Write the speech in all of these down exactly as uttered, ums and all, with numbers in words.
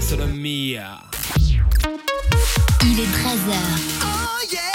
casa mia. Il est treize heures. Oh yeah.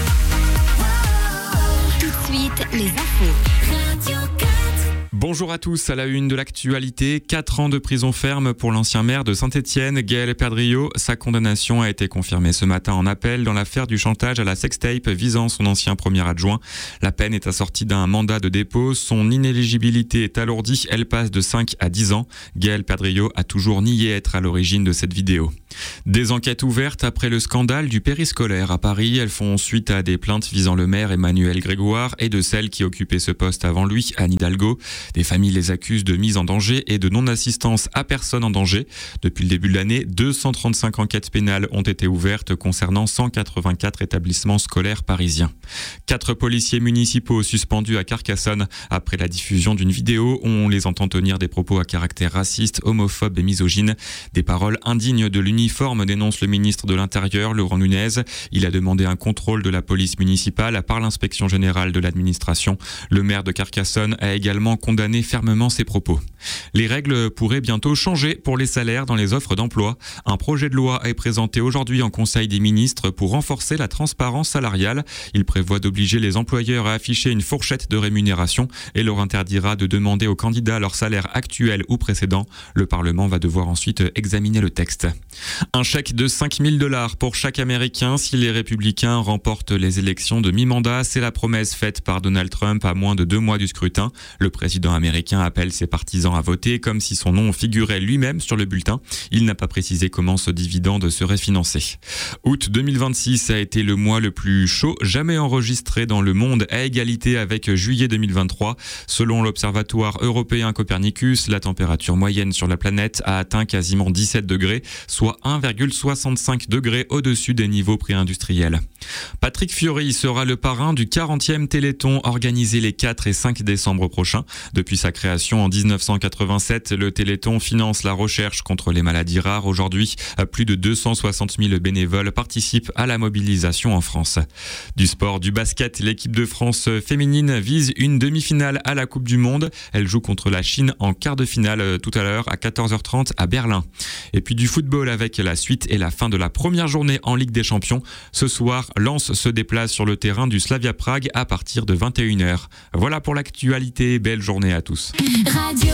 Tout de suite, les infos. Radio quatre. Bonjour à tous, à la une de l'actualité, quatre ans de prison ferme pour l'ancien maire de Saint-Étienne, Gaël Perdriau. Sa condamnation a été confirmée ce matin en appel dans l'affaire du chantage à la sextape visant son ancien premier adjoint. La peine est assortie d'un mandat de dépôt. Son inéligibilité est alourdie, elle passe de cinq à dix ans. Gaël Perdriau a toujours nié être à l'origine de cette vidéo. Des enquêtes ouvertes après le scandale du périscolaire à Paris. Elles font suite à des plaintes visant le maire Emmanuel Grégoire et de celle qui occupait ce poste avant lui, Anne Hidalgo. Des familles les accusent de mise en danger et de non-assistance à personne en danger. Depuis le début de l'année, deux cent trente-cinq enquêtes pénales ont été ouvertes concernant cent quatre-vingt-quatre établissements scolaires parisiens. Quatre policiers municipaux suspendus à Carcassonne après la diffusion d'une vidéo où on les entend tenir des propos à caractère raciste, homophobe et misogyne. Des paroles indignes de l'uniforme, dénonce le ministre de l'Intérieur, Laurent Nunez. Il a demandé un contrôle de la police municipale par l'inspection générale de l'administration. Le maire de Carcassonne a également condamné fermement ses propos. Les règles pourraient bientôt changer pour les salaires dans les offres d'emploi. Un projet de loi est présenté aujourd'hui en Conseil des ministres pour renforcer la transparence salariale. Il prévoit d'obliger les employeurs à afficher une fourchette de rémunération et leur interdira de demander aux candidats leur salaire actuel ou précédent. Le Parlement va devoir ensuite examiner le texte. Un chèque de cinq mille dollars pour chaque Américain si les républicains remportent les élections de mi-mandat. C'est la promesse faite par Donald Trump à moins de deux mois du scrutin. Le président américain appelle ses partisans à voter comme si son nom figurait lui-même sur le bulletin. Il n'a pas précisé comment ce dividende serait financé. Août deux mille vingt-six a été le mois le plus chaud jamais enregistré dans le monde, à égalité avec juillet deux mille vingt-trois. Selon l'Observatoire européen Copernicus, la température moyenne sur la planète a atteint quasiment dix-sept degrés, soit un virgule soixante-cinq degrés au-dessus des niveaux pré-industriels. Patrick Fiori sera le parrain du quarantième Téléthon organisé les quatre et cinq décembre prochains. Depuis sa création en dix-neuf cent quatre-vingt-sept, le Téléthon finance la recherche contre les maladies rares. Aujourd'hui, plus de deux cent soixante mille bénévoles participent à la mobilisation en France. Du sport, du basket, l'équipe de France féminine vise une demi-finale à la Coupe du Monde. Elle joue contre la Chine en quart de finale tout à l'heure à quatorze heures trente à Berlin. Et puis du football avec la suite et la fin de la première journée en Ligue des Champions. Ce soir, Lens se déplace sur le terrain du Slavia Prague à partir de vingt et une heures. Voilà pour l'actualité. Belle journée à tous. Radio